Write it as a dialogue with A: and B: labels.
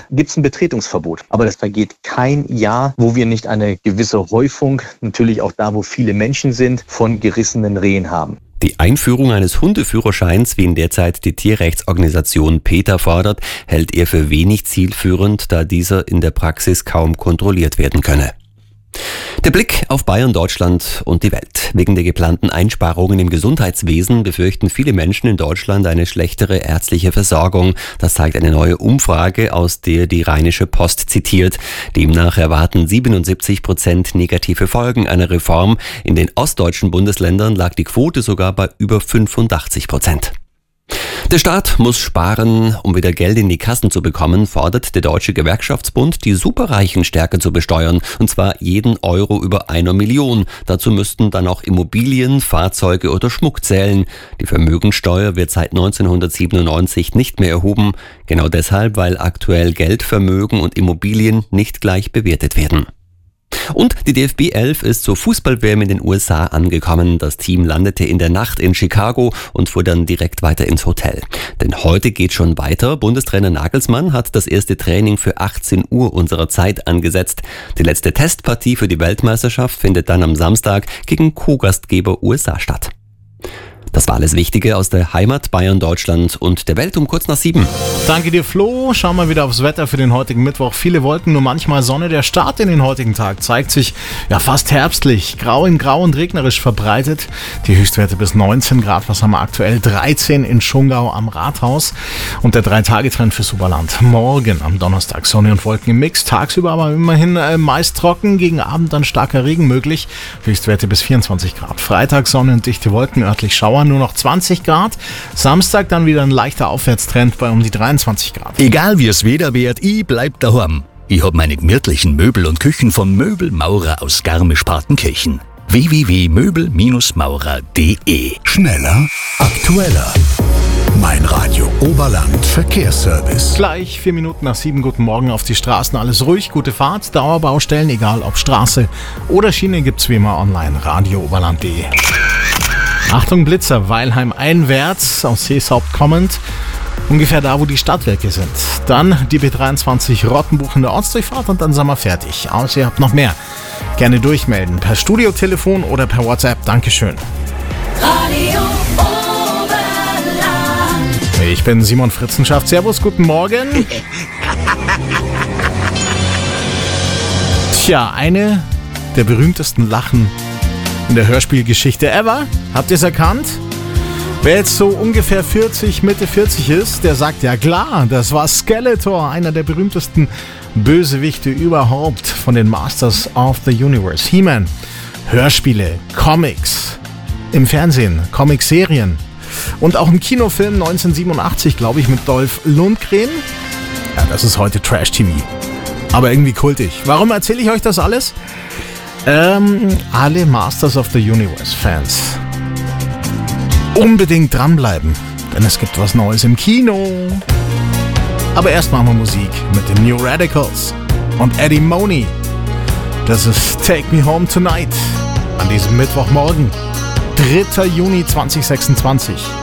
A: gibt es ein Betretungsverbot. Aber das vergeht kein Jahr, wo wir nicht eine gewisse Häufung, natürlich auch da, wo viele Menschen sind, von gerissenen Rehen haben.
B: Die Einführung eines Hundeführerscheins, wie ihn derzeit die Tierrechtsorganisation PETA fordert, hält er für wenig zielführend, da dieser in der Praxis kaum kontrolliert werden könne. Der Blick auf Bayern, Deutschland und die Welt. Wegen der geplanten Einsparungen im Gesundheitswesen befürchten viele Menschen in Deutschland eine schlechtere ärztliche Versorgung. Das zeigt eine neue Umfrage, aus der die Rheinische Post zitiert. Demnach erwarten 77% negative Folgen einer Reform. In den ostdeutschen Bundesländern lag die Quote sogar bei über 85%. Der Staat muss sparen, um wieder Geld in die Kassen zu bekommen, fordert der Deutsche Gewerkschaftsbund, die Superreichen stärker zu besteuern, und zwar jeden Euro über 1 Million. Dazu müssten dann auch Immobilien, Fahrzeuge oder Schmuck zählen. Die Vermögensteuer wird seit 1997 nicht mehr erhoben, genau deshalb, weil aktuell Geld, Vermögen und Immobilien nicht gleich bewertet werden. Und die DFB 11 ist zur Fußball-WM in den USA angekommen. Das Team landete in der Nacht in Chicago und fuhr dann direkt weiter ins Hotel. Denn heute geht schon weiter. Bundestrainer Nagelsmann hat das erste Training für 18 Uhr unserer Zeit angesetzt. Die letzte Testpartie für die Weltmeisterschaft findet dann am Samstag gegen Co-Gastgeber USA statt. Das war alles Wichtige aus der Heimat, Bayern, Deutschland und der Welt um kurz nach 7.
C: Danke dir, Flo. Schauen wir wieder aufs Wetter für den heutigen Mittwoch. Viele Wolken, nur manchmal Sonne. Der Start in den heutigen Tag zeigt sich ja fast herbstlich. Grau in grau und regnerisch verbreitet. Die Höchstwerte bis 19 Grad. Was haben wir aktuell? 13 in Schongau am Rathaus. Und der 3-Tage-Trend fürs Oberland. Morgen am Donnerstag Sonne und Wolken im Mix. Tagsüber aber immerhin meist trocken. Gegen Abend dann starker Regen möglich. Höchstwerte bis 24 Grad. Freitag Sonne und dichte Wolken, örtlich Schauer. Nur noch 20 Grad. Samstag dann wieder ein leichter Aufwärtstrend bei um die 23 Grad.
D: Egal wie es Wetter wird, ich bleib daheim. Ich hab meine gemütlichen Möbel und Küchen von Möbelmaurer aus Garmisch-Partenkirchen. www.möbel-maurer.de.
E: Schneller, aktueller. Mein Radio Oberland Verkehrsservice.
C: Gleich 4 Minuten nach 7. Guten Morgen auf die Straßen. Alles ruhig, gute Fahrt. Dauerbaustellen, egal ob Straße oder Schiene, gibt's wie immer online. radiooberland.de. Achtung, Blitzer, Weilheim einwärts aus Seeshaupt kommend. Ungefähr da, wo die Stadtwerke sind. Dann die B23 Rottenbuch in der Ortsdurchfahrt und dann sind wir fertig. Außer ihr habt noch mehr. Gerne durchmelden. Per Studiotelefon oder per WhatsApp. Dankeschön.
F: Radio Oberland.
C: Ich bin Simon Fritzenschaft. Servus, guten Morgen. Tja, eine der berühmtesten Lachen in der Hörspielgeschichte ever. Habt ihr es erkannt? Wer jetzt so ungefähr 40, Mitte 40 ist, der sagt, ja klar, das war Skeletor, einer der berühmtesten Bösewichte überhaupt von den Masters of the Universe. He-Man, Hörspiele, Comics, im Fernsehen, Comicserien und auch ein Kinofilm 1987, glaube ich, mit Dolph Lundgren. Ja, das ist heute Trash-TV, aber irgendwie kultig. Warum erzähle ich euch das alles? Alle Masters of the Universe Fans, unbedingt dranbleiben, denn es gibt was Neues im Kino. Aber erst machen wir Musik mit den New Radicals und Eddie Money. Das ist Take Me Home Tonight an diesem Mittwochmorgen, 3. Juni 2026.